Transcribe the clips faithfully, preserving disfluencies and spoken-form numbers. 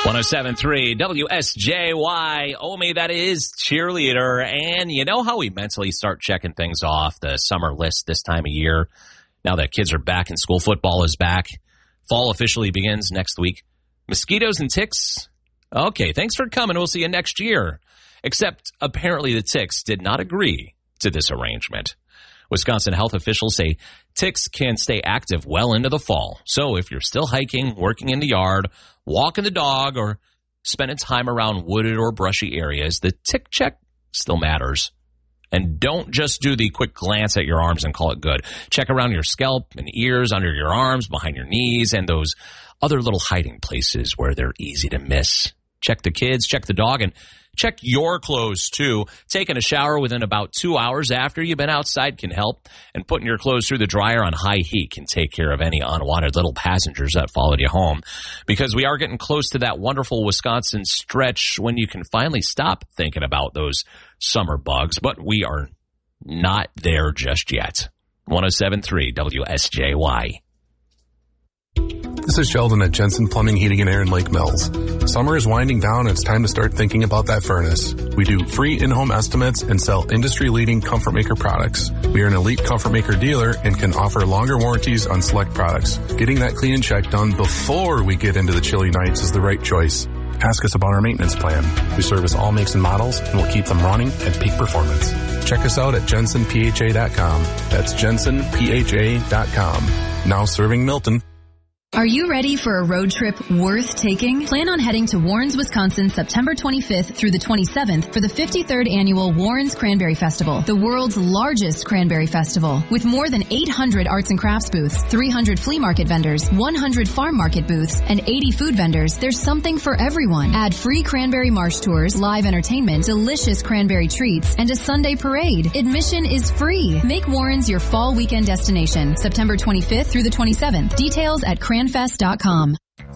one oh seven point three W S J Y. Omi, that is cheerleader. And you know how we mentally start checking things off the summer list this time of year? Now that kids are back in school, football is back. Fall officially begins next week. Mosquitoes and ticks? Okay, thanks for coming. We'll see you next year. Except apparently the ticks did not agree to this arrangement. Wisconsin health officials say ticks can stay active well into the fall. So if you're still hiking, working in the yard, walking the dog, or spending time around wooded or brushy areas, the tick check still matters. And don't just do the quick glance at your arms and call it good. Check around your scalp and ears, under your arms, behind your knees, and those other little hiding places where they're easy to miss. Check the kids, check the dog, and check your clothes, too. Taking a shower within about two hours after you've been outside can help, and putting your clothes through the dryer on high heat can take care of any unwanted little passengers that followed you home. Because we are getting close to that wonderful Wisconsin stretch when you can finally stop thinking about those summer bugs, but we are not there just yet. one oh seven point three W S J Y. This is Sheldon at Jensen Plumbing, Heating and Air in Lake Mills. Summer is winding down and it's time to start thinking about that furnace. We do free in-home estimates and sell industry-leading Comfort Maker products. We are an elite Comfort Maker dealer and can offer longer warranties on select products. Getting that clean and check done before we get into the chilly nights is the right choice. Ask us about our maintenance plan. We service all makes and models and will keep them running at peak performance. Check us out at jensen p h a dot com. That's jensen p h a dot com. Now serving Milton. Are you ready for a road trip worth taking? Plan on heading to Warrens, Wisconsin, September twenty-fifth through the twenty-seventh for the fifty-third Annual Warrens Cranberry Festival, the world's largest cranberry festival. With more than eight hundred arts and crafts booths, three hundred flea market vendors, one hundred farm market booths, and eighty food vendors, there's something for everyone. Add free cranberry marsh tours, live entertainment, delicious cranberry treats, and a Sunday parade. Admission is free. Make Warrens your fall weekend destination, September twenty-fifth through the twenty-seventh. Details at cranfest dot com.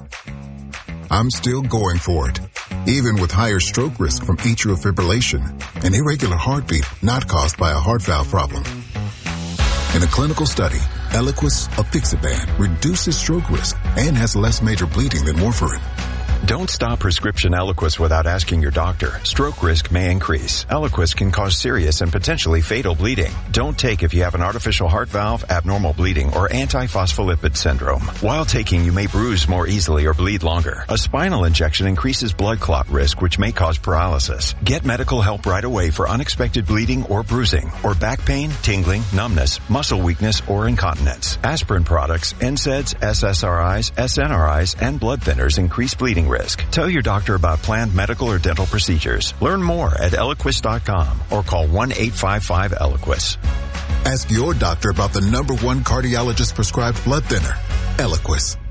I'm still going for it, even with higher stroke risk from atrial fibrillation, an irregular heartbeat not caused by a heart valve problem. In a clinical study, Eliquis apixaban reduces stroke risk and has less major bleeding than warfarin. Don't stop prescription Eliquis without asking your doctor. Stroke risk may increase. Eliquis can cause serious and potentially fatal bleeding. Don't take if you have an artificial heart valve, abnormal bleeding, or antiphospholipid syndrome. While taking, you may bruise more easily or bleed longer. A spinal injection increases blood clot risk, which may cause paralysis. Get medical help right away for unexpected bleeding or bruising, or back pain, tingling, numbness, muscle weakness, or incontinence. Aspirin products, N SAIDs, S S R Is, S N R Is, and blood thinners increase bleeding risk. Tell your doctor about planned medical or dental procedures. Learn more at eliquis dot com or call one eight five five Eliquis. Ask your doctor about the number one cardiologist prescribed blood thinner, Eliquis.